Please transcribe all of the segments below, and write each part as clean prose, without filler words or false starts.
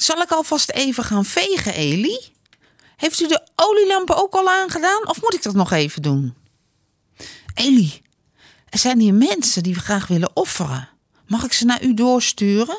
Zal ik alvast even gaan vegen, Eli? Heeft u de olielampen ook al aangedaan of moet ik dat nog even doen? Eli, er zijn hier mensen die we graag willen offeren. Mag ik ze naar u doorsturen?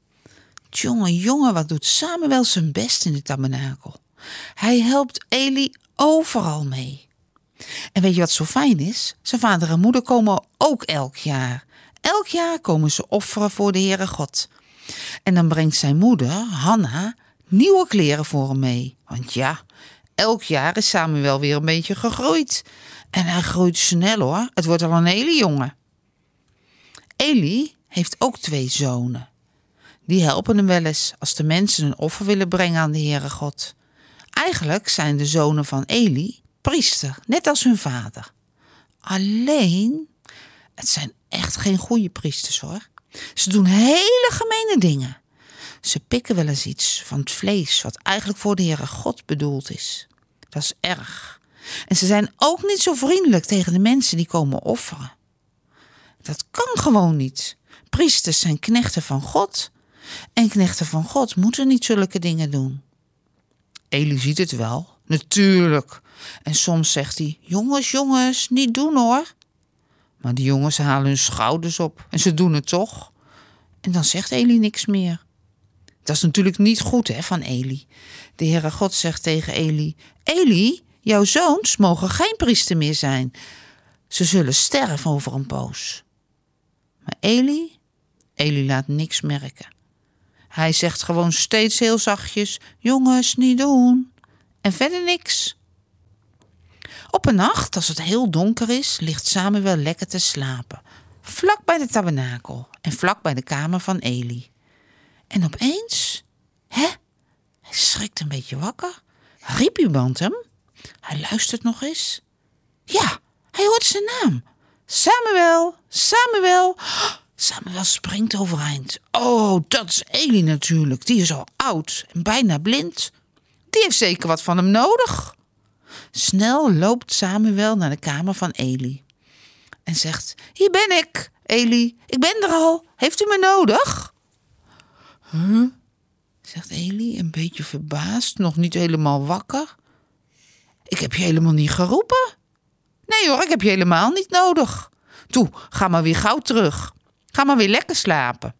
Jongen, wat doet Samuel zijn best in de tabernakel. Hij helpt Eli overal mee. En weet je wat zo fijn is? Zijn vader en moeder komen ook elk jaar. Elk jaar komen ze offeren voor de Heere God. En dan brengt zijn moeder, Hanna, nieuwe kleren voor hem mee. Want ja, elk jaar is Samuel weer een beetje gegroeid. En hij groeit snel hoor. Het wordt al een hele jongen. Eli heeft ook 2 zonen. Die helpen hem wel eens als de mensen een offer willen brengen aan de Heere God. Eigenlijk zijn de zonen van Eli priester, net als hun vader. Alleen, het zijn echt geen goede priesters hoor. Ze doen hele gemene dingen. Ze pikken wel eens iets van het vlees wat eigenlijk voor de Heere God bedoeld is. Dat is erg. En ze zijn ook niet zo vriendelijk tegen de mensen die komen offeren. Dat kan gewoon niet. Priesters zijn knechten van God. En knechten van God moeten niet zulke dingen doen. Eli ziet het wel, natuurlijk. En soms zegt hij, jongens, niet doen hoor. Maar die jongens halen hun schouders op en ze doen het toch. En dan zegt Eli niks meer. Dat is natuurlijk niet goed van Eli. De Heere God zegt tegen Eli, Eli, jouw zoons mogen geen priester meer zijn. Ze zullen sterven over een poos. Maar Eli laat niks merken. Hij zegt gewoon steeds heel zachtjes, jongens, niet doen. En verder niks. Op een nacht, als het heel donker is, ligt Samuel lekker te slapen. Vlak bij de tabernakel en vlak bij de kamer van Eli. En opeens, hij schrikt een beetje wakker. Riep iemand hem? Hij luistert nog eens. Ja, hij hoort zijn naam. Samuel, Samuel. Samuel springt overeind. Oh, dat is Eli natuurlijk. Die is al oud en bijna blind. Die heeft zeker wat van hem nodig. Snel loopt Samuel naar de kamer van Eli. En zegt, hier ben ik, Eli. Ik ben er al. Heeft u me nodig? Huh? Zegt Eli, een beetje verbaasd, nog niet helemaal wakker. Ik heb je helemaal niet geroepen. Nee hoor, ik heb je helemaal niet nodig. Toe, ga maar weer gauw terug. Ga maar weer lekker slapen.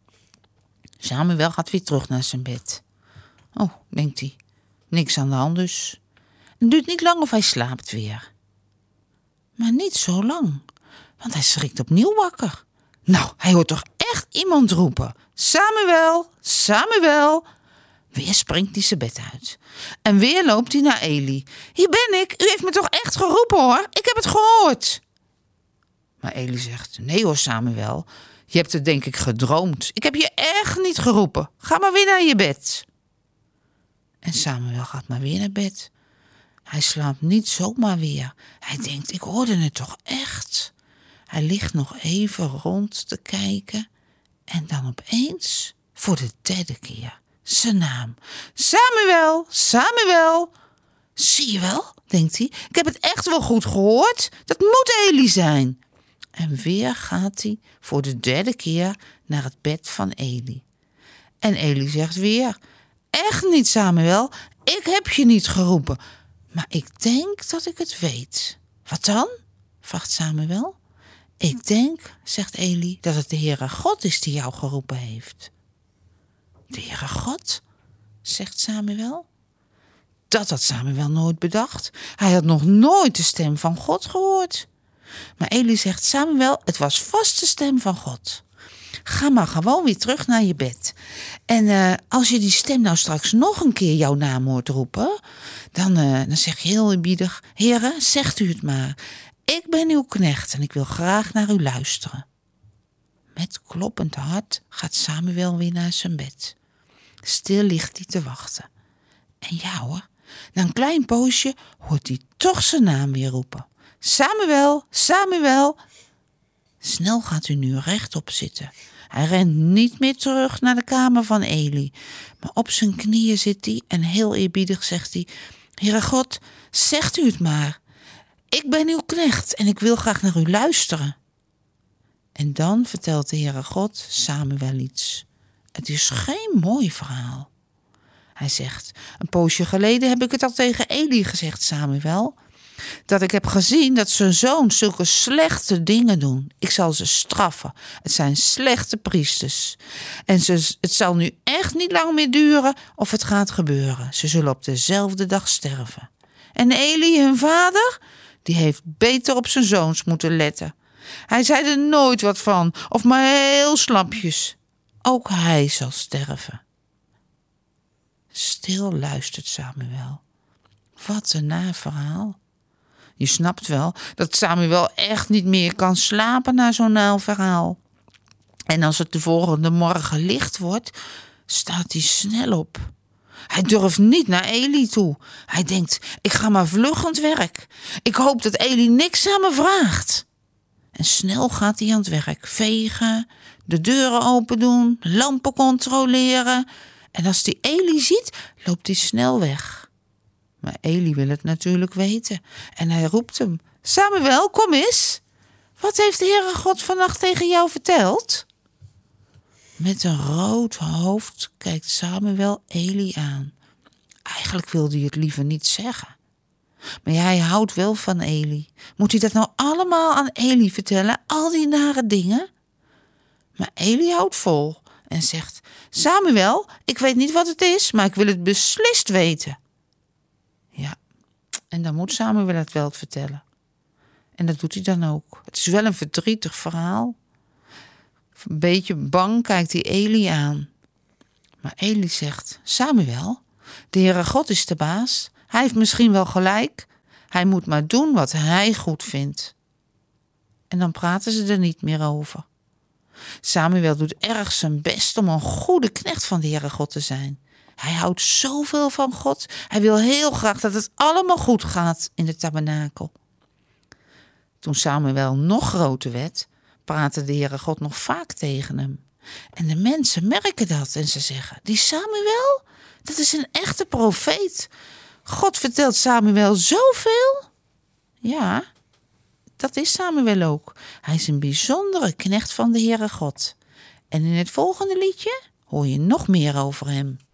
Samuel gaat weer terug naar zijn bed. Oh, denkt hij, niks aan de hand dus. Het duurt niet lang of hij slaapt weer. Maar niet zo lang, want hij schrikt opnieuw wakker. Nou, hij hoort toch echt iemand roepen. Samuel, Samuel. Weer springt hij zijn bed uit. En weer loopt hij naar Eli. Hier ben ik, u heeft me toch echt geroepen hoor. Ik heb het gehoord. Maar Eli zegt, nee hoor Samuel. Je hebt het denk ik gedroomd. Ik heb je echt niet geroepen. Ga maar weer naar je bed. En Samuel gaat maar weer naar bed. Hij slaapt niet zomaar weer. Hij denkt, ik hoorde het toch echt. Hij ligt nog even rond te kijken. En dan opeens, voor de 3e keer, zijn naam. Samuel, Samuel. Zie je wel, denkt hij. Ik heb het echt wel goed gehoord. Dat moet Eli zijn. En weer gaat hij voor de 3e keer naar het bed van Eli. En Eli zegt weer, echt niet Samuel, ik heb je niet geroepen. Maar ik denk dat ik het weet. Wat dan? Vraagt Samuel. Ik denk, zegt Eli, dat het de Heere God is die jou geroepen heeft. De Heere God? Zegt Samuel. Dat had Samuel nooit bedacht. Hij had nog nooit de stem van God gehoord. Maar Eli zegt, Samuel, het was vast de stem van God. Ga maar gewoon weer terug naar je bed. En als je die stem nou straks nog een keer jouw naam hoort roepen, dan zeg je heel eerbiedig, Heere, zegt u het maar. Ik ben uw knecht en ik wil graag naar u luisteren. Met kloppend hart gaat Samuel weer naar zijn bed. Stil ligt hij te wachten. En ja hoor, na een klein poosje hoort hij toch zijn naam weer roepen. Samuel, Samuel. Snel gaat hij nu rechtop zitten. Hij rent niet meer terug naar de kamer van Eli. Maar op zijn knieën zit hij en heel eerbiedig zegt hij, Heere God, zegt u het maar. Ik ben uw knecht en ik wil graag naar u luisteren. En dan vertelt de Heere God Samuel iets. Het is geen mooi verhaal. Hij zegt, een poosje geleden heb ik het al tegen Eli gezegd, Samuel. Dat ik heb gezien dat zijn zoon zulke slechte dingen doen. Ik zal ze straffen. Het zijn slechte priesters. En het zal nu echt niet lang meer duren of het gaat gebeuren. Ze zullen op dezelfde dag sterven. En Eli, hun vader, die heeft beter op zijn zoons moeten letten. Hij zei er nooit wat van, of maar heel slapjes. Ook hij zal sterven. Stil luistert Samuel. Wat een naar verhaal. Je snapt wel dat Samuel echt niet meer kan slapen na zo'n naar verhaal. En als het de volgende morgen licht wordt, staat hij snel op. Hij durft niet naar Eli toe. Hij denkt, ik ga maar vlug aan het werk. Ik hoop dat Eli niks aan me vraagt. En snel gaat hij aan het werk. Vegen, de deuren open doen, lampen controleren. En als hij Eli ziet, loopt hij snel weg. Maar Eli wil het natuurlijk weten. En hij roept hem, Samuel, kom eens. Wat heeft de Heere God vannacht tegen jou verteld? Met een rood hoofd kijkt Samuel Eli aan. Eigenlijk wilde hij het liever niet zeggen. Maar ja, hij houdt wel van Eli. Moet hij dat nou allemaal aan Eli vertellen? Al die nare dingen? Maar Eli houdt vol en zegt, Samuel, ik weet niet wat het is, maar ik wil het beslist weten. Ja, en dan moet Samuel het wel vertellen. En dat doet hij dan ook. Het is wel een verdrietig verhaal. Een beetje bang kijkt hij Eli aan. Maar Eli zegt, Samuel, de Heere God is de baas. Hij heeft misschien wel gelijk. Hij moet maar doen wat hij goed vindt. En dan praten ze er niet meer over. Samuel doet erg zijn best om een goede knecht van de Heere God te zijn. Hij houdt zoveel van God. Hij wil heel graag dat het allemaal goed gaat in de tabernakel. Toen Samuel nog groter werd, praatte de Heere God nog vaak tegen hem. En de mensen merken dat en ze zeggen, die Samuel, dat is een echte profeet. God vertelt Samuel zoveel. Ja, dat is Samuel ook. Hij is een bijzondere knecht van de Heere God. En in het volgende liedje hoor je nog meer over hem.